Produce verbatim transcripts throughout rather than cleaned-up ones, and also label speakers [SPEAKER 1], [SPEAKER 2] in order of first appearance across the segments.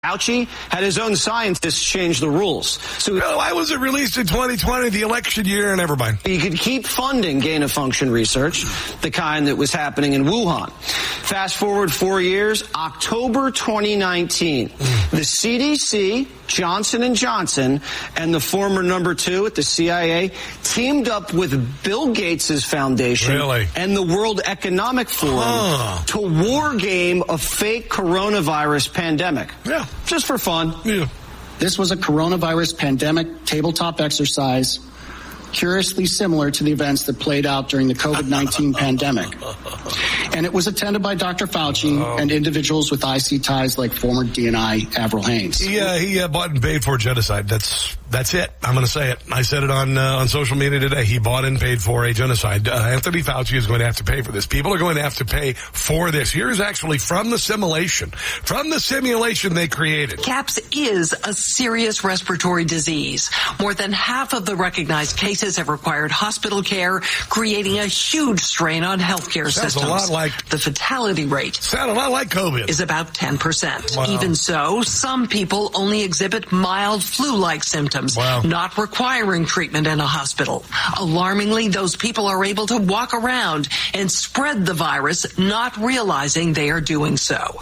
[SPEAKER 1] Fauci had his own scientists change the rules. So
[SPEAKER 2] well, why was it released in twenty twenty, the election year? Never mind.
[SPEAKER 1] He could keep funding gain-of-function research, the kind that was happening in Wuhan. Fast forward four years, October twenty nineteen, the C D C, Johnson and Johnson, and the former number two at the C I A teamed up with Bill Gates' foundation
[SPEAKER 2] really?
[SPEAKER 1] and the World Economic Forum huh. to war game a fake coronavirus pandemic.
[SPEAKER 2] Yeah.
[SPEAKER 1] Just for fun.
[SPEAKER 2] Yeah.
[SPEAKER 3] This was a coronavirus pandemic tabletop exercise, curiously similar to the events that played out during the COVID nineteen pandemic. And it was attended by Doctor Fauci oh. and individuals with I C ties like former D N I Avril Haines.
[SPEAKER 2] He, uh, he uh, bought and paid for genocide. That's that's it. I'm going to say it. I said it on uh, on social media today. He bought and paid for a genocide. Uh, Anthony Fauci is going to have to pay for this. People are going to have to pay for this. Here's actually from the simulation. From the simulation they created.
[SPEAKER 4] CAPS is a serious respiratory disease. More than half of the recognized cases have required hospital care, creating a huge strain on healthcare
[SPEAKER 2] Sounds
[SPEAKER 4] systems.
[SPEAKER 2] A lot like,
[SPEAKER 4] the fatality rate
[SPEAKER 2] sound a lot like COVID.
[SPEAKER 4] Is about ten percent.
[SPEAKER 2] Wow.
[SPEAKER 4] Even so, some people only exhibit mild flu-like symptoms,
[SPEAKER 2] wow.
[SPEAKER 4] not requiring treatment in a hospital. Alarmingly, those people are able to walk around and spread the virus, not realizing they are doing so.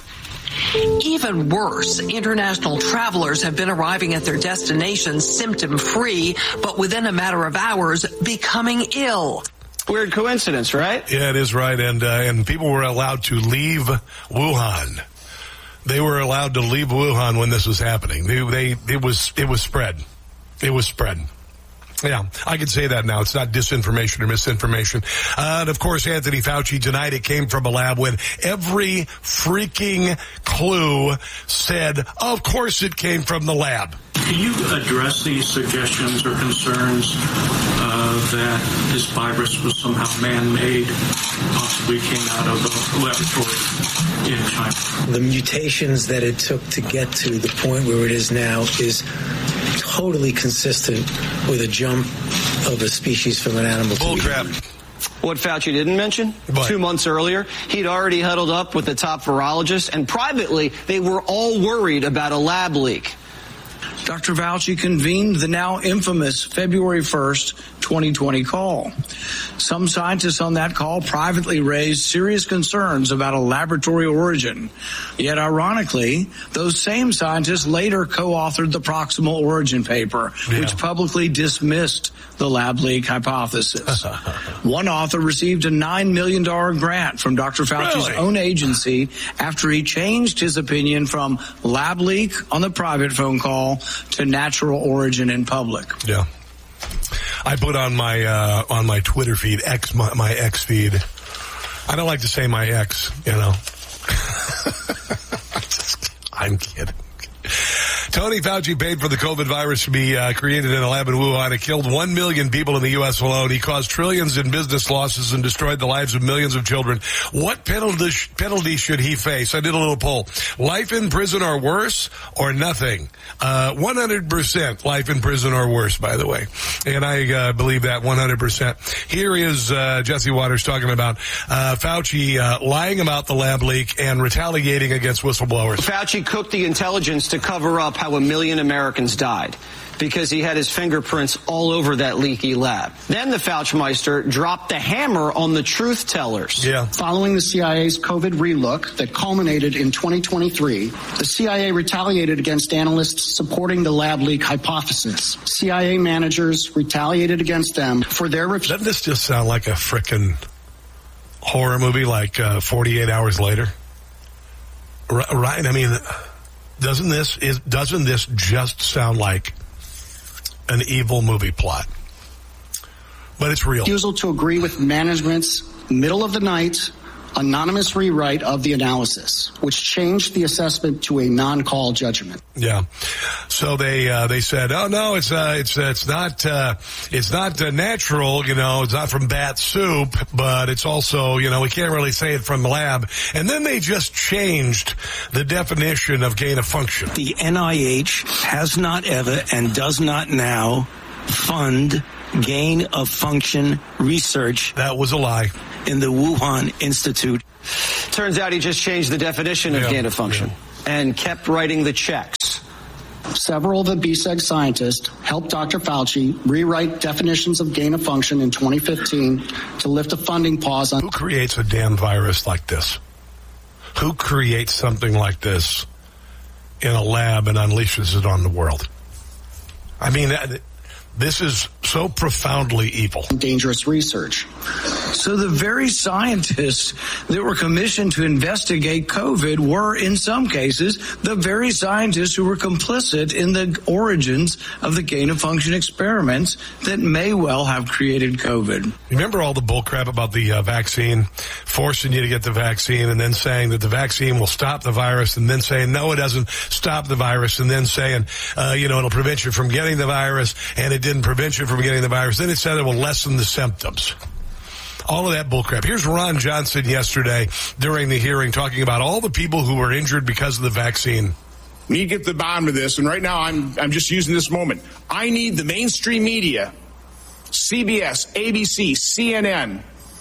[SPEAKER 4] Even worse, international travelers have been arriving at their destinations symptom-free, but within a matter of hours, becoming ill.
[SPEAKER 1] Weird coincidence, right?
[SPEAKER 2] Yeah, it is right. And uh, and people were allowed to leave Wuhan. They were allowed to leave Wuhan when this was happening. They, they it was it was spread. It was spread. Yeah, I can say that now. It's not disinformation or misinformation. Uh, and, of course, Anthony Fauci denied it came from a lab when every freaking clue said, of course it came from the lab.
[SPEAKER 5] Can you address these suggestions or concerns uh, that this virus was somehow man-made, possibly came out of a laboratory in China?
[SPEAKER 6] The mutations that it took to get to the point where it is now is totally consistent with a jump of a species from an animal to
[SPEAKER 2] bull crap.
[SPEAKER 1] What Fauci didn't mention,
[SPEAKER 2] what?
[SPEAKER 1] two months earlier, he'd already huddled up with the top virologists, and privately, they were all worried about a lab leak.
[SPEAKER 7] Doctor Fauci convened the now infamous February first, twenty twenty call. Some scientists on that call privately raised serious concerns about a laboratory origin. Yet, ironically, those same scientists later co-authored the proximal origin paper,
[SPEAKER 2] yeah.
[SPEAKER 7] which publicly dismissed the lab leak hypothesis. One author received a nine million dollars grant from Doctor Fauci's
[SPEAKER 2] really?
[SPEAKER 7] own agency after he changed his opinion from lab leak on the private phone call to natural origin in public.
[SPEAKER 2] Yeah. I put on my uh, on my Twitter feed, X my, my X feed. I don't like to say my ex, you know. I'm kidding. Tony Fauci paid for the COVID virus to be uh, created in a lab in Wuhan. It killed one million people in the U S alone. He caused trillions in business losses and destroyed the lives of millions of children. What penalty, penalty should he face? I did a little poll. Life in prison or worse, or nothing? Uh, one hundred percent life in prison or worse, by the way. And I uh, believe that one hundred percent. Here is uh, Jesse Waters talking about uh, Fauci uh, lying about the lab leak and retaliating against whistleblowers.
[SPEAKER 1] Fauci cooked the intelligence to cover up how a million Americans died because he had his fingerprints all over that leaky lab. Then the Fauchmeister dropped the hammer on the truth tellers.
[SPEAKER 2] Yeah.
[SPEAKER 3] Following the C I A's COVID relook that culminated in twenty twenty-three, the C I A retaliated against analysts supporting the lab leak hypothesis. C I A managers retaliated against them for their refusal.
[SPEAKER 2] Doesn't this just sound like a frickin' horror movie like uh, forty-eight hours later? R- right? I mean, doesn't this is doesn't this just sound like an evil movie plot? But it's real.
[SPEAKER 3] Refusal to agree with management's middle of the night anonymous rewrite of the analysis, which changed the assessment to a non-call judgment.
[SPEAKER 2] Yeah. So they uh, they said, oh no, it's uh, it's uh, it's not uh, it's not uh, natural, you know, it's not from bat soup, but it's also, you know, we can't really say it from the lab. And then they just changed the definition of gain of function.
[SPEAKER 8] The N I H has not ever and does not now fund gain of function research.
[SPEAKER 2] That was a lie.
[SPEAKER 8] In the Wuhan Institute.
[SPEAKER 1] Turns out he just changed the definition of
[SPEAKER 2] yeah.
[SPEAKER 1] gain of function. Yeah. And kept writing the checks.
[SPEAKER 3] Several of the B SEG scientists helped Doctor Fauci rewrite definitions of gain of function in twenty fifteen to lift a funding pause on...
[SPEAKER 2] Who creates a damn virus like this? Who creates something like this in a lab and unleashes it on the world? I mean, this is so profoundly evil.
[SPEAKER 3] Dangerous research.
[SPEAKER 7] So the very scientists that were commissioned to investigate COVID were, in some cases, the very scientists who were complicit in the origins of the gain-of-function experiments that may well have created COVID.
[SPEAKER 2] Remember all the bullcrap about the uh, vaccine, forcing you to get the vaccine and then saying that the vaccine will stop the virus and then saying, no, it doesn't stop the virus, and then saying, uh, you know, it'll prevent you from getting the virus, and it didn't prevent you from getting the virus. Then it said it will lessen the symptoms. All of that bullcrap. Here's Ron Johnson yesterday during the hearing talking about all the people who were injured because of the vaccine.
[SPEAKER 9] We need to get to the bottom of this, and right now I'm I'm just using this moment. I need the mainstream media, C B S, A B C, C N N,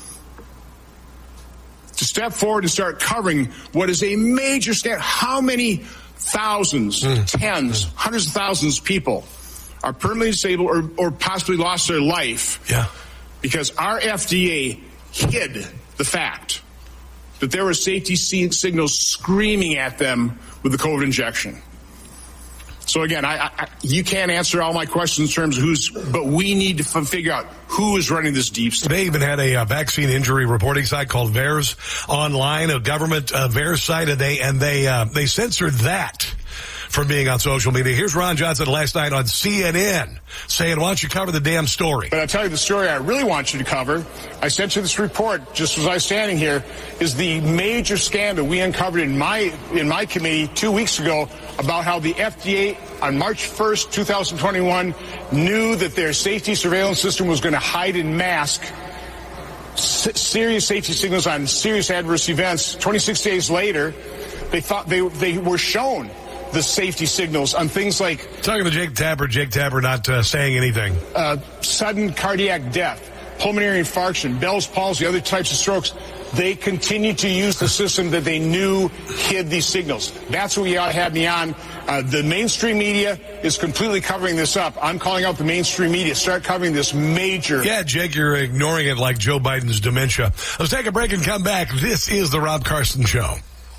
[SPEAKER 9] to step forward and start covering what is a major scandal. How many thousands, mm. tens, hundreds of thousands of people are permanently disabled or, or possibly lost their life?
[SPEAKER 2] Yeah.
[SPEAKER 9] Because our F D A hid the fact that there were safety signals screaming at them with the COVID injection. So again, I, I, you can't answer all my questions in terms of who's, but we need to f- figure out who is running this deep state.
[SPEAKER 2] They even had a uh, vaccine injury reporting site called VAERS Online, a government uh, VAERS site, and they and they uh, they censored that from being on social media. Here's Ron Johnson last night on C N N saying, why don't you cover the damn story?
[SPEAKER 9] But I'll tell you the story I really want you to cover. I sent you this report just as I was standing here, is the major scandal we uncovered in my in my committee two weeks ago about how the F D A on March first, twenty twenty-one knew that their safety surveillance system was going to hide and mask s- serious safety signals on serious adverse events. twenty-six days later, they thought they they were shown the safety signals on things like...
[SPEAKER 2] Talking to Jake Tapper, Jake Tapper not uh, saying anything.
[SPEAKER 9] Uh, sudden cardiac death, pulmonary infarction, Bell's palsy, other types of strokes. They continue to use the system that they knew hid these signals. That's what you ought to have me on. Uh, the mainstream media is completely covering this up. I'm calling out the mainstream media. Start covering this major...
[SPEAKER 2] Yeah, Jake, you're ignoring it like Joe Biden's dementia. Let's take a break and come back. This is the Rob Carson Show.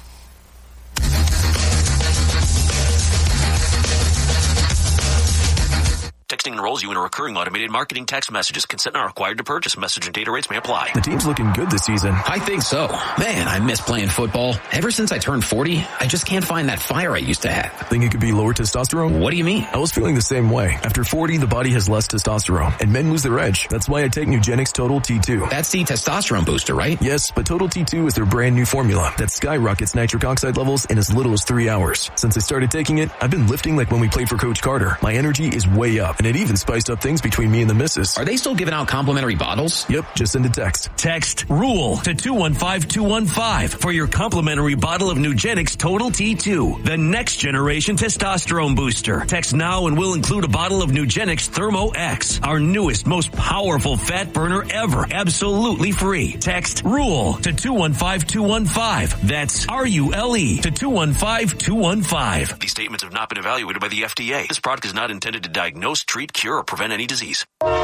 [SPEAKER 10] Texting enrolls you in a recurring automated marketing text messages. Consent not required to purchase. Message and data rates may apply.
[SPEAKER 11] The team's looking good this season.
[SPEAKER 12] I think so. Man, I miss playing football. Ever since I turned forty, I just can't find that fire I used to have.
[SPEAKER 11] Think it could be lower testosterone?
[SPEAKER 12] What do you mean?
[SPEAKER 11] I was feeling the same way. After forty, the body has less testosterone, and men lose their edge. That's why I take Nugenix Total T two.
[SPEAKER 12] That's the testosterone booster, right?
[SPEAKER 11] Yes, but Total T two is their brand new formula that skyrockets nitric oxide levels in as little as three hours. Since I started taking it, I've been lifting like when we played for Coach Carter. My energy is way up, and it even spiced up things between me and the missus.
[SPEAKER 12] Are they still giving out complimentary bottles?
[SPEAKER 11] Yep, just send a text.
[SPEAKER 13] Text RULE to two one five two one five for your complimentary bottle of Nugenix Total T two, the next generation testosterone booster. Text now and we'll include a bottle of Nugenix Thermo X, our newest, most powerful fat burner ever, absolutely free. Text RULE to two one five two one five. That's R U L E to two one five two one five.
[SPEAKER 10] These statements have not been evaluated by the F D A. This product is not intended to diagnose, treat, cure, or prevent any disease.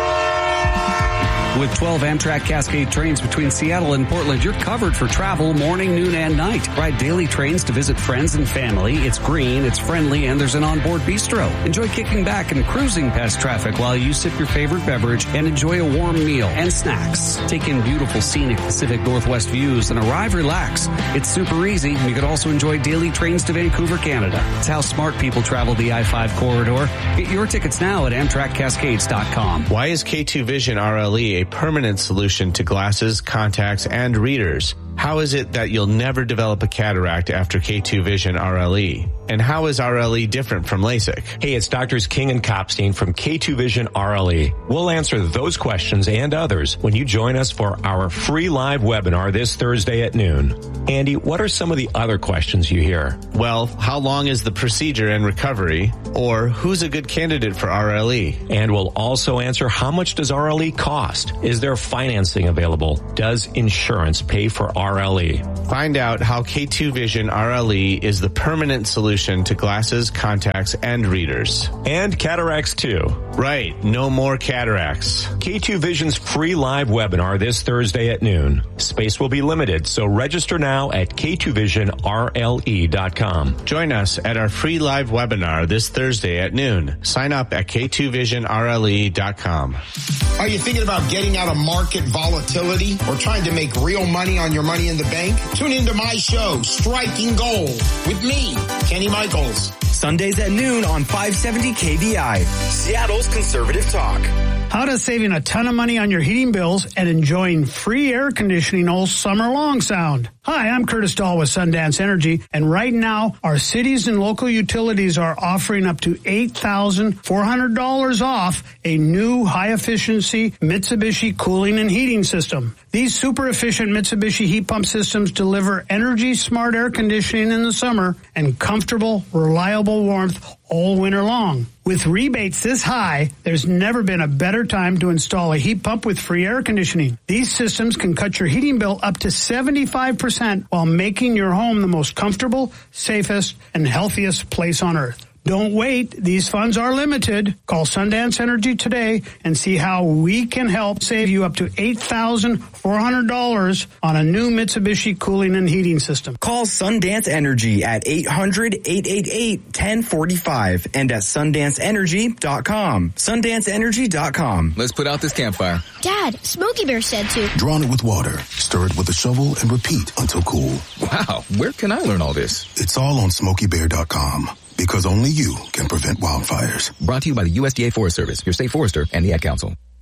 [SPEAKER 14] With twelve Amtrak Cascade trains between Seattle and Portland, you're covered for travel morning, noon, and night. Ride daily trains to visit friends and family. It's green, it's friendly, and there's an onboard bistro. Enjoy kicking back and cruising past traffic while you sip your favorite beverage and enjoy a warm meal and snacks. Take in beautiful scenic Pacific Northwest views and arrive relaxed. It's super easy. You can also enjoy daily trains to Vancouver, Canada. It's how smart people travel the I five corridor. Get your tickets now at Amtrak Cascades dot com.
[SPEAKER 15] Why is K two Vision R L E a permanent solution to glasses, contacts, and readers? How is it that you'll never develop a cataract after K two Vision R L E? And how is R L E different from LASIK?
[SPEAKER 16] Hey, it's Doctors King and Kopstein from K two Vision R L E. We'll answer those questions and others when you join us for our free live webinar this Thursday at noon. Andy, what are some of the other questions you hear?
[SPEAKER 15] Well, how long is the procedure and recovery? Or who's a good candidate for R L E?
[SPEAKER 16] And we'll also answer how much does R L E cost? Is there financing available? Does insurance pay for R L E?
[SPEAKER 15] Find out how K two Vision R L E is the permanent solution solution to glasses, contacts, and readers.
[SPEAKER 16] And cataracts too.
[SPEAKER 15] Right, no more cataracts.
[SPEAKER 16] K two Vision's free live webinar this Thursday at noon. Space will be limited, so register now at K two vision R L E dot com.
[SPEAKER 15] Join us at our free live webinar this Thursday at noon. Sign up at K two vision R L E dot com.
[SPEAKER 17] Are you thinking about getting out of market volatility or trying to make real money on your money in the bank? Tune into my show, Striking Gold, with me, Kenny Michaels.
[SPEAKER 18] Sundays at noon on five seventy K V I, Seattle's Conservative Talk.
[SPEAKER 19] How does saving a ton of money on your heating bills and enjoying free air conditioning all summer long sound? Hi, I'm Curtis Dahl with Sundance Energy, and right now, our cities and local utilities are offering up to eight thousand four hundred dollars off a new high-efficiency Mitsubishi cooling and heating system. These super-efficient Mitsubishi heat pump systems deliver energy-smart air conditioning in the summer and comfortable, reliable warmth all winter long. With rebates this high, there's never been a better time to install a heat pump with free air conditioning. These systems can cut your heating bill up to seventy-five percent while making your home the most comfortable, safest, and healthiest place on earth. Don't wait. These funds are limited. Call Sundance Energy today and see how we can help save you up to eight thousand four hundred dollars on a new Mitsubishi cooling and heating system.
[SPEAKER 18] Call Sundance Energy at eight hundred, eight eight eight, one oh four five and at sundance energy dot com. sundance energy dot com.
[SPEAKER 20] Let's put out this campfire.
[SPEAKER 21] Dad, Smokey Bear said to.
[SPEAKER 22] Drawn it with water, stir it with a shovel, and repeat until cool.
[SPEAKER 20] Wow, where can I learn all this?
[SPEAKER 22] It's all on smokey bear dot com. Because only you can prevent wildfires.
[SPEAKER 20] Brought to you by the U S D A Forest Service, your state forester, and the Ad Council.